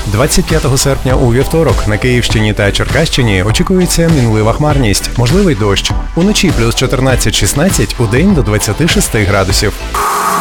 25 серпня у вівторок на Київщині та Черкащині очікується мінлива хмарність, можливий дощ. Уночі плюс 14-16, удень до 26 градусів.